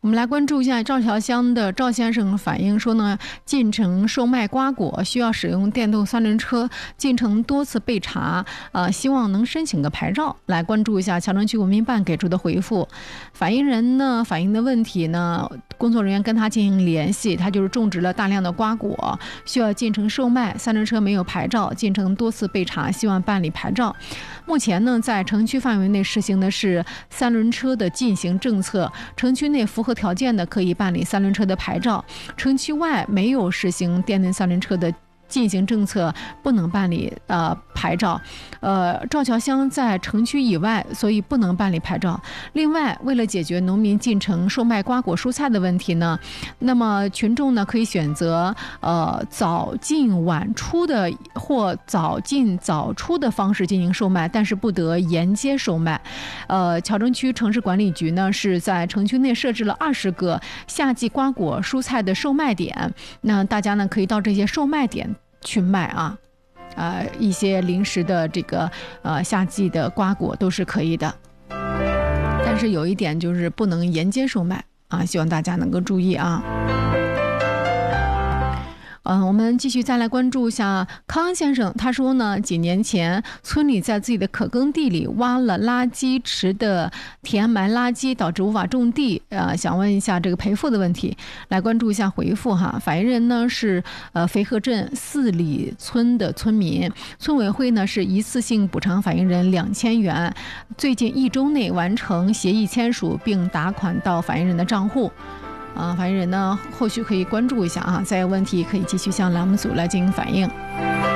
我们来关注一下赵桥乡的赵先生反映说呢，进城售卖瓜果需要使用电动三轮车，进城多次被查，希望能申请个牌照。来关注一下桥城区文明办给出的回复。反映人呢反映的问题呢，工作人员跟他进行联系，他就是种植了大量的瓜果，需要进城售卖，三轮车没有牌照，进城多次被查，希望办理牌照。目前呢，在城区范围内实行的是三轮车的禁行政策，城区内符合条件的可以办理三轮车的牌照，城区外没有实行电动三轮车的禁行政策，不能办理牌照。赵桥乡在城区以外，所以不能办理牌照。另外，为了解决农民进城售卖瓜果蔬菜的问题呢，那么群众呢可以选择早进晚出的或早进早出的方式进行售卖，但是不得沿街售卖。桥城区城市管理局呢是在城区内设置了20个夏季瓜果蔬菜的售卖点，那大家呢可以到这些售卖点去卖啊，一些临时的这个夏季的瓜果都是可以的，但是有一点就是不能沿街售卖啊，希望大家能够注意啊。我们继续再来关注一下康先生，他说呢，几年前村里在自己的可耕地里挖了垃圾池的填埋垃圾，导致无法种地，想问一下这个赔付的问题。来关注一下回复哈。反映人呢是肥河镇4里村的村民，村委会呢是一次性补偿反映人2000元，最近1周内完成协议签署并打款到反映人的账户。反映人呢后续可以关注一下啊，再有问题可以继续向栏目组来进行反映。